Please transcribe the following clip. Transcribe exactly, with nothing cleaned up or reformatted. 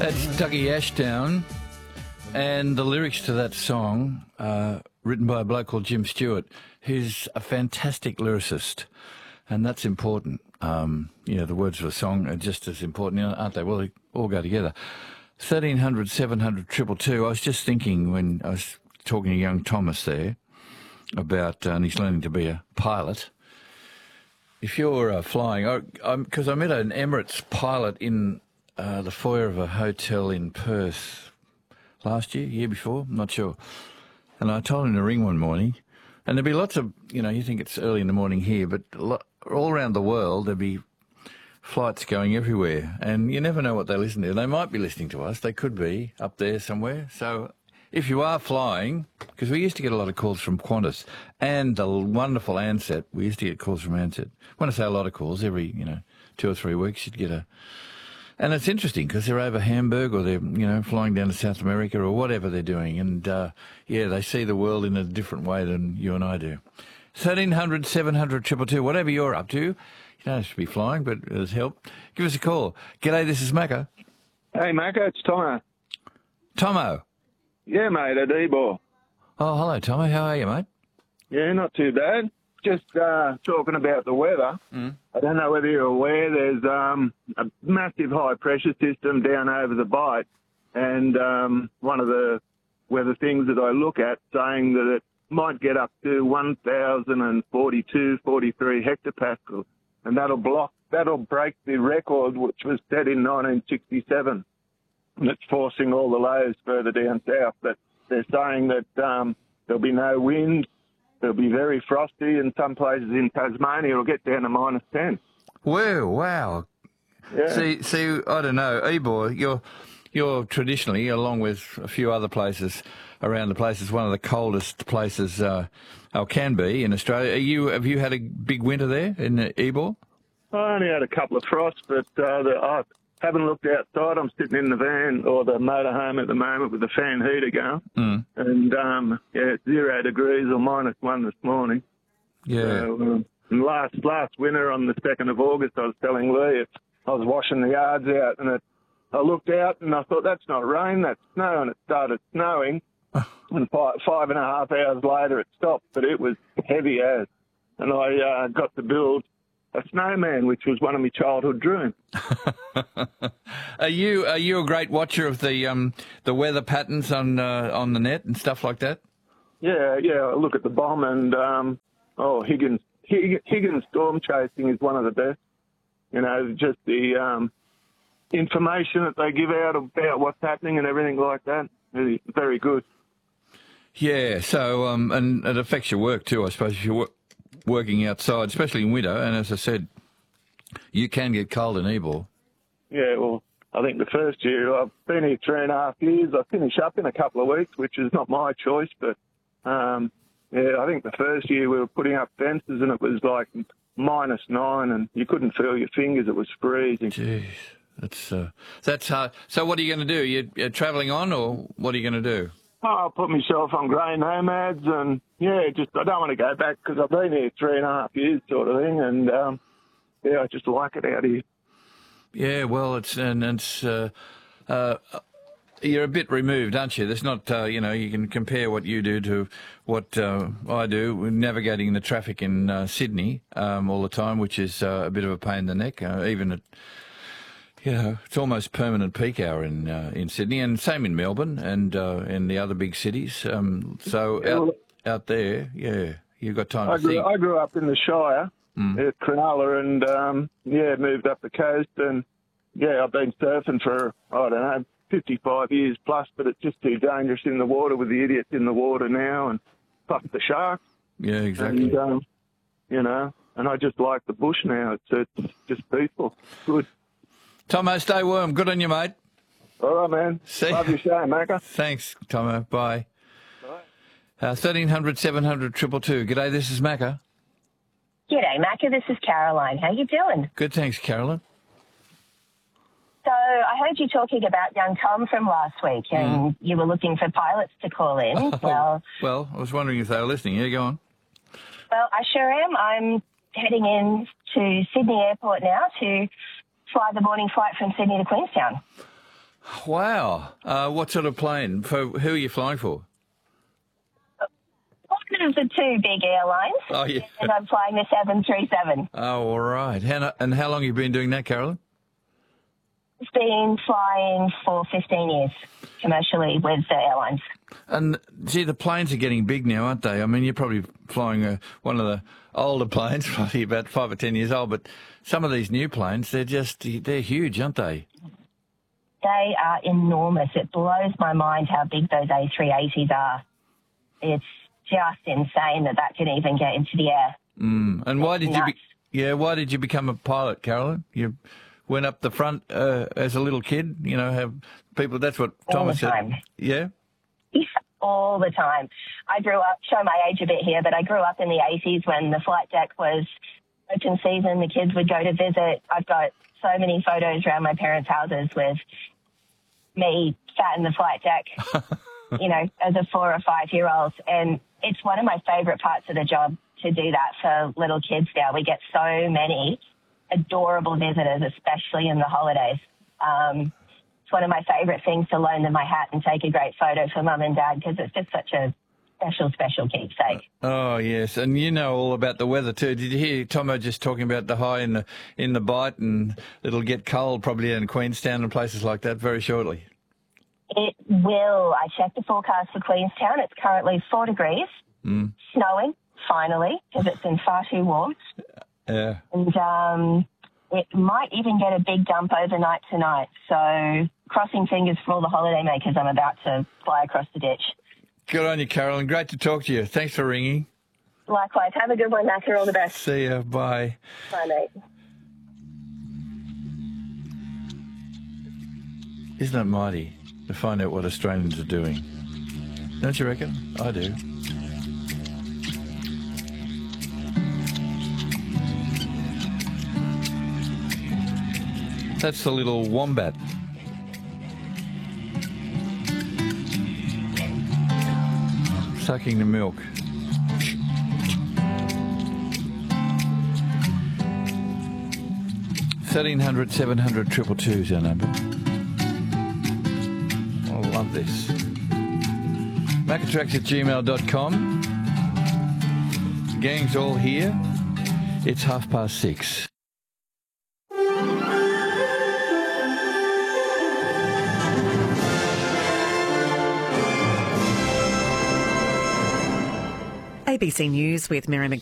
That's Dougie Ashdown, and the lyrics to that song, uh, written by a bloke called Jim Stewart, who's a fantastic lyricist, and that's important. Um, you know, the words of a song are just as important, aren't they? Well, they all go together. thirteen hundred, seven hundred, two two two. I was just thinking when I was talking to young Thomas there about, uh, and he's learning to be a pilot. If you're uh, flying, because I, I met an Emirates pilot in uh, the foyer of a hotel in Perth last year, year before, I'm not sure. And I told him to ring one morning, and there'd be lots of, you know, you think it's early in the morning here, but all around the world there'd be flights going everywhere, and you never know what they listen to. They might be listening to us. They could be up there somewhere. So if you are flying, because we used to get a lot of calls from Qantas and the wonderful Ansett. We used to get calls from Ansett. When I say a lot of calls, every, you know, two or three weeks you'd get a... And it's interesting because they're over Hamburg or they're, you know, flying down to South America or whatever they're doing. And, uh, yeah, they see the world in a different way than you and I do. thirteen hundred, seven hundred, two two two, whatever you're up to. You don't have to be flying, but it has helped. Give us a call. G'day, this is Macca. Hey, Macca, it's Tomo. Tomo? Yeah, mate, at Ebor. Oh, hello, Tomo. How are you, mate? Yeah, not too bad. Just uh, talking about the weather. Mm. I don't know whether you're aware, there's um, a massive high-pressure system down over the Bight, and um, one of the weather things that I look at saying that it might get up to one thousand forty-two, forty-three hectopascals, and that'll block, that'll break the record which was set in nineteen sixty-seven. And it's forcing all the lows further down south. But they're saying that um, there'll be no wind, it'll be very frosty, and some places in Tasmania it'll get down to minus ten. Whoa, wow. Yeah. See, see, I don't know, Ebor, you're, you're traditionally, along with a few other places around the place, is one of the coldest places, uh, or can be, in Australia. Are you, have you had a big winter there in Ebor? I only had a couple of frosts, but uh, the, I haven't looked outside. I'm sitting in the van or the motorhome at the moment with the fan heater going. Mm. And, um, yeah, it's zero degrees or minus one this morning. Yeah. So, um, and last, last winter on the second of August, I was telling Lee, it, I was washing the yards out, and it, I looked out and I thought, that's not rain, that's snow, and it started snowing. And five, five and a half hours later, it stopped, but it was heavy as. And I uh, got to build a snowman, which was one of my childhood dreams. Are you are you a great watcher of the um the weather patterns on uh, on the net and stuff like that? Yeah, yeah. I look at the bomb and um oh Higgins Higgins storm chasing is one of the best. You know, just the um information that they give out about what's happening and everything like that. Really very good. Yeah. So um and it affects your work too, I suppose, if you're work working outside, especially in winter, and as I said, you can get cold in Ebor. Yeah, well, I think the first year, I've been here three and a half years, I finish up in a couple of weeks, which is not my choice, but um, yeah, I think the first year we were putting up fences and it was like minus nine and you couldn't feel your fingers, it was freezing. Jeez, that's, uh, that's hard. So what are you going to do? You're, you're travelling on, or what are you going to do? Oh, I'll put myself on grey nomads and, yeah, just I don't want to go back because I've been here three and a half years sort of thing and, um, yeah, I just like it out here. Yeah, well, it's, and it's, uh, uh, you're a bit removed, aren't you? There's not, uh, you know, you can compare what you do to what uh, I do, navigating the traffic in uh, Sydney um, all the time, which is uh, a bit of a pain in the neck, uh, even at, you know, it's almost permanent peak hour in uh, in Sydney, and same in Melbourne and uh, in the other big cities. Um, so out, out there, yeah, you've got time I to grew, think. I grew up in the Shire mm. at Cronulla and, um, yeah, moved up the coast. And, yeah, I've been surfing for, I don't know, fifty-five years plus, but it's just too dangerous in the water with the idiots in the water now and fuck the sharks. Yeah, exactly. And, um, you know, and I just like the bush now. It's, it's just peaceful. Good. Tomo, stay warm. Good on you, mate. All right, man. See Love your show, Macca. Thanks, Tomo. Bye. Bye. Uh, thirteen hundred, seven hundred, two two two. G'day, this is Macca. G'day, Macca. This is Caroline. How you doing? Good, thanks, Caroline. So I heard you talking about young Tom from last week, and mm. you were looking for pilots to call in. Oh, well, well, I was wondering if they were listening. Yeah, go on. Well, I sure am. I'm heading in to Sydney Airport now to fly the morning flight from Sydney to Queenstown. Wow. Uh, what sort of plane? For who are you flying for? One of the two big airlines. Oh, yeah. And I'm flying the seven thirty-seven. Oh, all right. How, and how long have you been doing that, Carolyn? It's been flying for fifteen years commercially with the airlines. And, gee, the planes are getting big now, aren't they? I mean, you're probably flying uh, one of the older planes, probably about five or ten years old, but some of these new planes, they're just, they're huge, aren't they? They are enormous. It blows my mind how big those A three eighties are. It's just insane that that can even get into the air. Mm. And why did Nuts. you, be, yeah, why did you become a pilot, Carolyn? You went up the front uh, as a little kid, you know, have people, that's what Thomas said. All the time. Yeah? All the time. I grew up, show my age a bit here, but I grew up in the eighties when the flight deck was open season. The kids would go to visit. I've got so many photos around my parents' houses with me sat in the flight deck, you know, as a four or five year old. And it's one of my favorite parts of the job to do that for little kids now. We get so many adorable visitors, especially in the holidays. Um, it's one of my favorite things to loan them my hat and take a great photo for mum and dad because it's just such a special, special keepsake. Oh, yes. And you know all about the weather too. Did you hear Tomo just talking about the high in the, in the Bight, and it'll get cold probably in Queenstown and places like that very shortly? It will. I checked the forecast for Queenstown. It's currently four degrees, mm. snowing, finally, because it's been far too warm. Yeah. And um, it might even get a big dump overnight tonight. So crossing fingers for all the holidaymakers. I'm about to fly across the ditch. Good on you, Carolyn. Great to talk to you. Thanks for ringing. Likewise. Have a good one, Naka. All the best. See ya. Bye. Bye, mate. Isn't it mighty to find out what Australians are doing? Don't you reckon? I do. That's the little wombat. Sucking the milk. thirteen hundred, seven hundred, two two two is our number. I love this. Macatrax at gmail dot com. Gang's all here. It's half past six. A B C News with Mary McDonald.